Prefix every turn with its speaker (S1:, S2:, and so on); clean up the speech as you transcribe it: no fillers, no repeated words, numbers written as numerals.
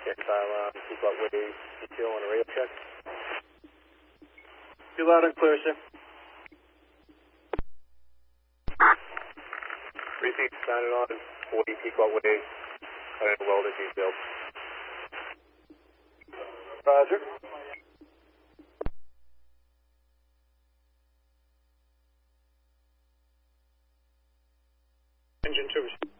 S1: Check fire alarm, keep up with you on a rail check.
S2: Too loud and clear, sir.
S1: Repeat, sounded on 40 Pequot Way, and welded detail.
S2: Roger. Engine 2.